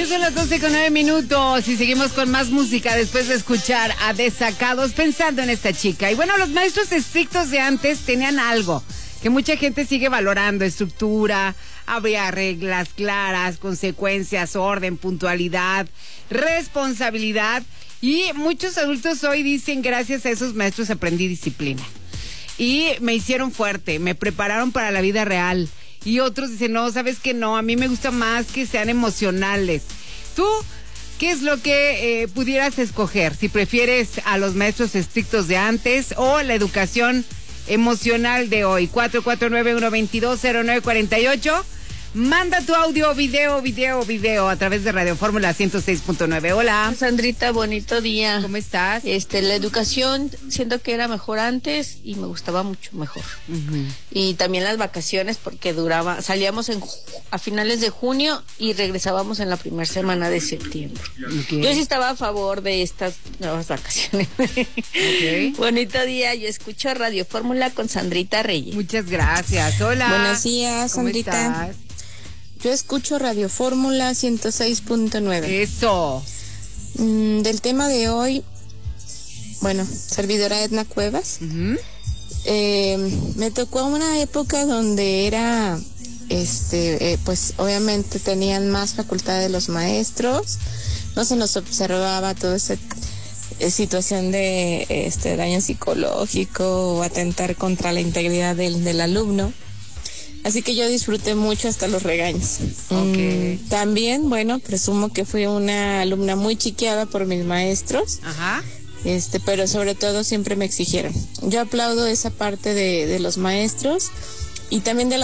Ya son las 12:09 y seguimos con más música después de escuchar a Desacados pensando en esta chica. Y bueno, los maestros estrictos de antes tenían algo que mucha gente sigue valorando: estructura, habría reglas claras, consecuencias, orden, puntualidad, responsabilidad. Y muchos adultos hoy dicen: gracias a esos maestros aprendí disciplina. Y me hicieron fuerte, me prepararon para la vida real. Y otros dicen: no, ¿sabes qué? No, a mí me gusta más que sean emocionales. ¿Tú qué es lo que pudieras escoger? Si prefieres a los maestros estrictos de antes o la educación emocional de hoy. 449-122-0948. Manda tu audio, video a través de Radio Fórmula 106.9. Hola. Sandrita, bonito día. ¿Cómo estás? La educación siento que era mejor antes y me gustaba mucho mejor. Uh-huh. Y también las vacaciones, porque salíamos a finales de junio y regresábamos en la primera semana de septiembre. Okay. Yo sí estaba a favor de estas nuevas vacaciones. Okay. Bonito día, yo escucho Radio Fórmula con Sandrita Reyes. Muchas gracias. Hola. Buenos días, Sandrita. ¿Cómo estás? Yo escucho Radio Fórmula 106.9. Eso. Del tema de hoy, bueno, servidora Edna Cuevas. Uh-huh. Me tocó una época donde era, pues obviamente tenían más facultades los maestros, no se nos observaba toda esa situación de daño psicológico o atentar contra la integridad del alumno. Así que yo disfruté mucho hasta los regaños. Okay. También, bueno, presumo que fui una alumna muy chiqueada por mis maestros. Ajá. Pero sobre todo siempre me exigieron. Yo aplaudo esa parte de los maestros y también de la